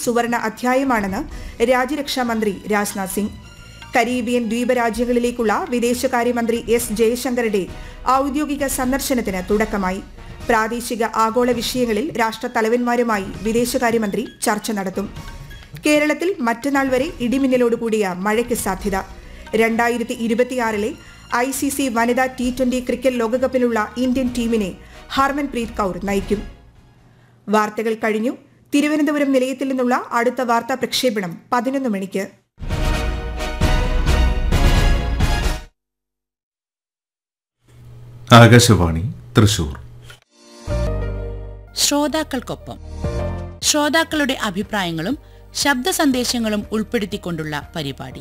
സുവർണ അധ്യായമാണെന്ന് രാജ്യരക്ഷാമന്ത്രി രാജ്നാഥ് സിംഗ്. കരീബിയൻ ദ്വീപരാജ്യങ്ങളിലേക്കുള്ള വിദേശകാര്യമന്ത്രി എസ് ജയശങ്കറുടെ ഔദ്യോഗിക സന്ദർശനത്തിന് തുടക്കമായി. പ്രാദേശിക ആഗോള വിഷയങ്ങളിൽ രാഷ്ട്രത്തലവന്മാരുമായി വിദേശകാര്യമന്ത്രി ചർച്ച നടത്തും. കേരളത്തിൽ മറ്റന്നാൾ വരെ ഇടിമിന്നലോടുകൂടിയ മഴയ്ക്ക് സാധ്യത. 2026 ICC വനിതാ T20 ക്രിക്കറ്റ് ലോകകപ്പിലുള്ള ഇന്ത്യൻ ടീമിനെ ഹർമൻപ്രീത് കൌർ നയിക്കും. വാർത്തകൾ കഴിഞ്ഞു. തിരുവനന്തപുരം നിലയത്തിൽ നിന്നുള്ള അടുത്ത വാർത്താ പ്രക്ഷേപണം 11 മണിക്ക്. ആകാശവാണി തൃശൂർ. ശ്രോതാക്കൾക്കൊപ്പം ശ്രോതാക്കളുടെ അഭിപ്രായങ്ങളും ശബ്ദ സന്ദേശങ്ങളും ഉൾപ്പെടുത്തിക്കൊണ്ടുള്ള പരിപാടി.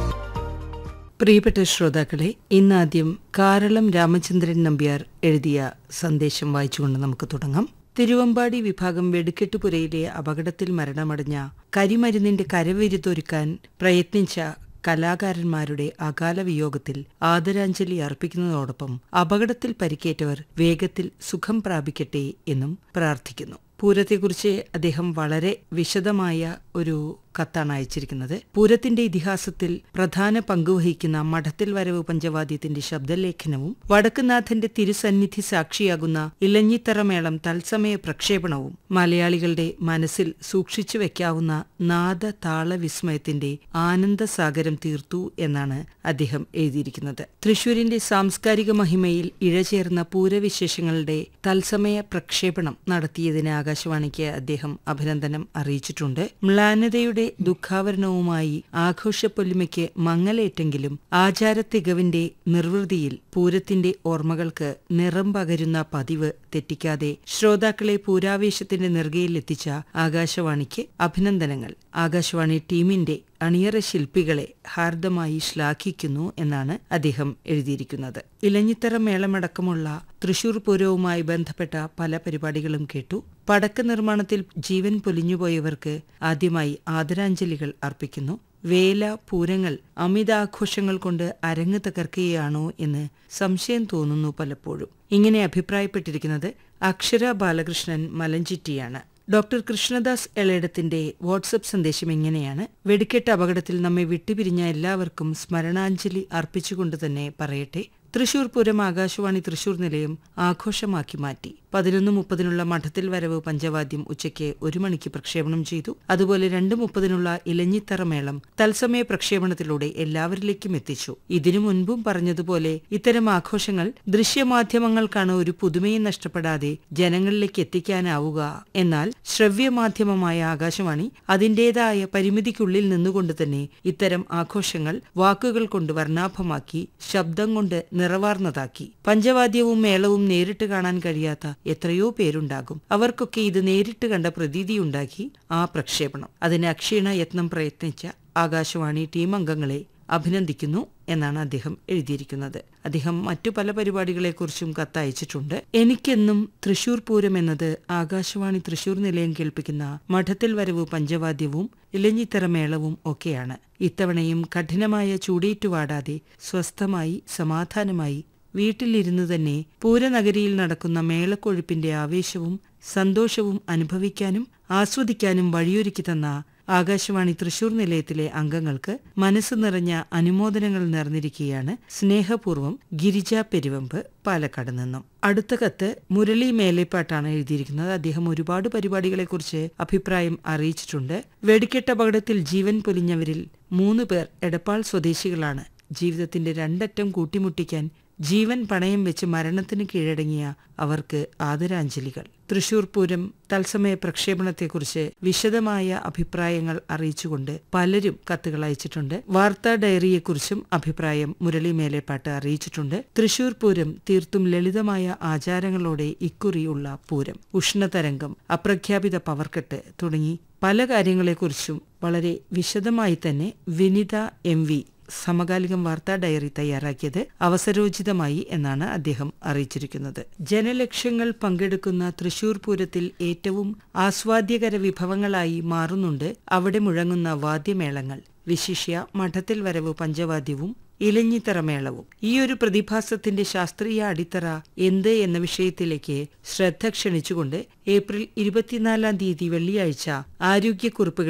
പ്രിയപ്പെട്ട ശ്രോതാക്കളെ, ഇന്നാദ്യം കാരളം രാമചന്ദ്രൻ നമ്പ്യാർ എഴുതിയ സന്ദേശം വായിച്ചുകൊണ്ട് നമുക്ക് തുടങ്ങാം. തിരുവമ്പാടി വിഭാഗം വെടിക്കെട്ടുപുരയിലെ അപകടത്തിൽ മരണമടഞ്ഞ കരിമരുന്നിന്റെ കരവിരുതൊരുക്കാൻ പ്രയത്നിച്ച കലാകാരന്മാരുടെ അകാല വിയോഗത്തിൽ ആദരാഞ്ജലി അർപ്പിക്കുന്നതോടൊപ്പം അപകടത്തിൽ പരിക്കേറ്റവർ വേഗത്തിൽ സുഖം പ്രാപിക്കട്ടെ എന്നും പ്രാർത്ഥിക്കുന്നു. പൂരത്തെക്കുറിച്ച് അദ്ദേഹം വളരെ വിശദമായ ഒരു കത്താണ് അയച്ചിരിക്കുന്നത്. പൂരത്തിന്റെ ഇതിഹാസത്തിൽ പ്രധാന പങ്കുവഹിക്കുന്ന മഠത്തിൽ വരവ് പഞ്ചവാദ്യത്തിന്റെ ശബ്ദലേഖനവും വടക്കുനാഥന്റെ തിരുസന്നിധി സാക്ഷിയാകുന്ന ഇലഞ്ഞിത്തറമേളം തത്സമയ പ്രക്ഷേപണവും മലയാളികളുടെ മനസ്സിൽ സൂക്ഷിച്ചു വെക്കാവുന്ന നാദ താള വിസ്മയത്തിന്റെ ആനന്ദസാഗരം തീർത്തു എന്നാണ് അദ്ദേഹം എഴുതിയിരിക്കുന്നത്. തൃശൂരിന്റെ സാംസ്കാരിക മഹിമയിൽ ഇഴചേർന്ന പൂരവിശേഷങ്ങളുടെ തത്സമയ പ്രക്ഷേപണം നടത്തിയതിന് ആകാശവാണിക്ക് അദ്ദേഹം അഭിനന്ദനം അറിയിച്ചിട്ടുണ്ട്. മ്ലാനതയുടെ ദുഃഖാവരണവുമായി ആഘോഷപ്പൊലിമയ്ക്ക് മങ്ങലേറ്റെങ്കിലും ആചാരത്തികവിന്റെ നിർവൃതിയിൽ പൂരത്തിന്റെ ഓർമ്മകൾക്ക് നിറം പകരുന്ന പതിവ് തെറ്റിക്കാതെ ശ്രോതാക്കളെ പൂരാവേശത്തിന്റെ നെറുകയിലെത്തിച്ച ആകാശവാണിക്ക് അഭിനന്ദനങ്ങൾ. ആകാശവാണി ടീമിന്റെ അണിയറ ശില്പികളെ ഹാർദമായി ശ്ലാഘിക്കുന്നു എന്നാണ് അദ്ദേഹം എഴുതിയിരിക്കുന്നത്. ഇലഞ്ഞിത്തറ മേളമടക്കമുള്ള തൃശൂർ പൂരവുമായി ബന്ധപ്പെട്ട പല പരിപാടികളും കേട്ടു. പടക്ക നിർമ്മാണത്തിൽ ജീവൻ പൊലിഞ്ഞുപോയവർക്ക് ആദ്യമായി ആദരാഞ്ജലികൾ അർപ്പിക്കുന്നു. വേല പൂരങ്ങൾ അമിതാഘോഷങ്ങൾ കൊണ്ട് അരങ്ങ് തകർക്കുകയാണോ എന്ന് സംശയം തോന്നുന്നു പലപ്പോഴും. ഇങ്ങനെ അഭിപ്രായപ്പെട്ടിരിക്കുന്നത് അക്ഷര ബാലകൃഷ്ണൻ മലഞ്ചിറ്റിയാണ്. ഡോക്ടർ കൃഷ്ണദാസ് എളേടത്തിന്റെ വാട്സപ്പ് സന്ദേശം ഇങ്ങനെയാണ്: വെടിക്കെട്ട് അപകടത്തിൽ നമ്മെ വിട്ടുപിരിഞ്ഞ എല്ലാവർക്കും സ്മരണാഞ്ജലി അർപ്പിച്ചുകൊണ്ട് തന്നെ പറയട്ടെ. തൃശൂർ പൂരം ആകാശവാണി തൃശൂർ നിലയം ആഘോഷമാക്കി മാറ്റി. 11:30 മഠത്തിൽ വരവ് പഞ്ചവാദ്യം ഉച്ചയ്ക്ക് 1 മണിക്ക് പ്രക്ഷേപണം ചെയ്തു. അതുപോലെ 2:30 ഇലഞ്ഞിത്തറ മേളം തത്സമയ പ്രക്ഷേപണത്തിലൂടെ എല്ലാവരിലേക്കും എത്തിച്ചു. ഇതിനു മുൻപും പറഞ്ഞതുപോലെ ഇത്തരം ആഘോഷങ്ങൾ ദൃശ്യമാധ്യമങ്ങൾക്കാണ് ഒരു പുതുമയും നഷ്ടപ്പെടാതെ ജനങ്ങളിലേക്ക് എത്തിക്കാനാവുക. എന്നാൽ ശ്രവ്യമാധ്യമമായ ആകാശവാണി അതിന്റേതായ പരിമിതിക്കുള്ളിൽ നിന്നുകൊണ്ട് തന്നെ ഇത്തരം ആഘോഷങ്ങൾ വാക്കുകൾ കൊണ്ട് വർണ്ണാഭമാക്കി, ശബ്ദം കൊണ്ട് നിറവാർന്നതാക്കി. പഞ്ചവാദ്യവും മേളവും നേരിട്ട് കാണാൻ കഴിയാത്ത എത്രയോ പേരുണ്ടാകും. അവർക്കൊക്കെ ഇത് നേരിട്ട് കണ്ട പ്രതീതിയുണ്ടാക്കി ആ പ്രക്ഷേപണം. അതിന് അക്ഷീണ യത്നം പ്രയത്നിച്ച ആകാശവാണി ടീം അംഗങ്ങളെ അഭിനന്ദിക്കുന്നു എന്നാണ് അദ്ദേഹം എഴുതിയിരിക്കുന്നത്. അദ്ദേഹം മറ്റു പല പരിപാടികളെക്കുറിച്ചും കത്തയച്ചിട്ടുണ്ട്. എനിക്കെന്നും തൃശൂർ പൂരം എന്നത് ആകാശവാണി തൃശൂർ നിലയം കേൾപ്പിക്കുന്ന മഠത്തിൽ വരവ് പഞ്ചവാദ്യവും ഇലഞ്ഞിത്തറ മേളവും ഒക്കെയാണ്. ഇത്തവണയും കഠിനമായ ചൂടേറ്റുവാടാതെ സ്വസ്ഥമായി സമാധാനമായി വീട്ടിലിരുന്നു തന്നെ പൂരനഗരിയിൽ നടക്കുന്ന മേളക്കൊഴുപ്പിന്റെ ആവേശവും സന്തോഷവും അനുഭവിക്കാനും ആസ്വദിക്കാനും വഴിയൊരുക്കി തന്ന ആകാശവാണി തൃശൂർ നിലയത്തിലെ അംഗങ്ങൾക്ക് മനസ്സ് നിറഞ്ഞ അനുമോദനങ്ങൾ നേർന്നിരിക്കുകയാണ്. സ്നേഹപൂർവ്വം ഗിരിജ പെരുവമ്പ്, പാലക്കാട് നിന്നും. അടുത്ത കത്ത് മുരളി മേലേപ്പാട്ടാണ് എഴുതിയിരിക്കുന്നത്. അദ്ദേഹം ഒരുപാട് പരിപാടികളെക്കുറിച്ച് അഭിപ്രായം അറിയിച്ചിട്ടുണ്ട്. വെടിക്കെട്ട് അപകടത്തിൽ ജീവൻ പൊലിഞ്ഞവരിൽ 3 പേർ എടപ്പാൾ സ്വദേശികളാണ്. ജീവിതത്തിന്റെ രണ്ടറ്റം കൂട്ടിമുട്ടിക്കാൻ ജീവൻ പണയം വെച്ച് മരണത്തിന് കീഴടങ്ങിയ അവർക്ക് ആദരാഞ്ജലികൾ. തൃശൂർ പൂരം തത്സമയ പ്രക്ഷേപണത്തെക്കുറിച്ച് വിശദമായ അഭിപ്രായങ്ങൾ അറിയിച്ചുകൊണ്ട് പലരും കത്തുകൾ അയച്ചിട്ടുണ്ട്. വാർത്താ ഡയറിയെക്കുറിച്ചും അഭിപ്രായം മുരളി മേലേപ്പാട്ട് അറിയിച്ചിട്ടുണ്ട്. തൃശൂർ പൂരം തീർത്തും ലളിതമായ ആചാരങ്ങളോടെ ഇക്കുറിയുള്ള പൂരം, ഉഷ്ണതരംഗം, അപ്രഖ്യാപിത പവർക്കട്ട് തുടങ്ങി പല കാര്യങ്ങളെക്കുറിച്ചും വളരെ വിശദമായി തന്നെ വിനിത MV സമകാലികം വാർത്താ ഡയറി തയ്യാറാക്കിയത് അവസരോചിതമായി എന്നാണ് അദ്ദേഹം അറിയിച്ചിരിക്കുന്നത്. ജനലക്ഷങ്ങൾ പങ്കെടുക്കുന്ന തൃശൂർ പൂരത്തിൽ ഏറ്റവും ആസ്വാദ്യകര വിഭവങ്ങളായി മാറുന്നുണ്ട് അവിടെ മുഴങ്ങുന്ന വാദ്യമേളങ്ങൾ. വിശിഷ്യ മഠത്തിൽ വരവ് പഞ്ചവാദ്യവും ഇലഞ്ഞിത്തറ മേളവും. ഈ ഒരു പ്രതിഭാസത്തിന്റെ ശാസ്ത്രീയ അടിത്തറ എന്ത് എന്ന വിഷയത്തിലേക്ക് ശ്രദ്ധ ക്ഷണിച്ചുകൊണ്ട് ഏപ്രിൽ 24 വെള്ളിയാഴ്ച ആരോഗ്യക്കുറിപ്പുകൾ